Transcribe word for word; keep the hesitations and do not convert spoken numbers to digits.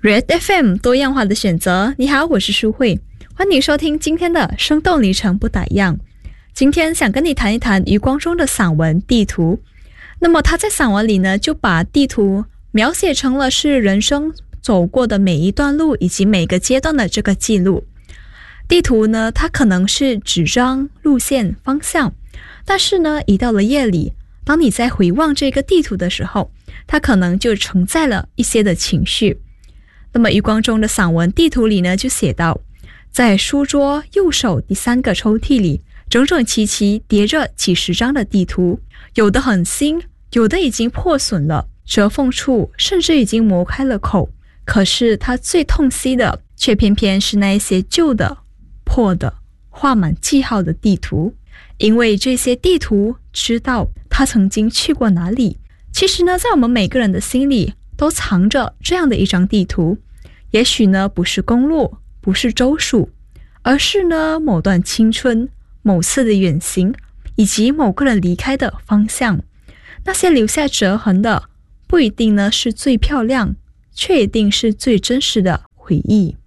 Red F M 多样化的选择。你好，我是舒慧，欢迎收听今天的生动里程不打烊。今天想跟你谈一谈余光中的散文《地图》。那么他在散文里呢，就把地图描写成了是人生走过的每一段路以及每个阶段的这个记录。地图呢，它可能是纸张、路线、方向，但是呢，一到了夜里，当你在回望这个地图的时候，它可能就承载了一些的情绪。那么余光中的散文《地图》里呢，就写到，在书桌右手第三个抽屉里，整整齐齐叠着几十张的地图，有的很新，有的已经破损了，折缝处甚至已经磨开了口。可是它最痛惜的，却偏偏是那一些旧的、破的、画满记号的地图。因为这些地图知道他曾经去过哪里。其实呢，在我们每个人的心里都藏着这样的一张地图，也许呢不是公路，不是州属，而是呢某段青春，某次的远行，以及某个人离开的方向。那些留下折痕的，不一定呢是最漂亮，却一定是最真实的回忆。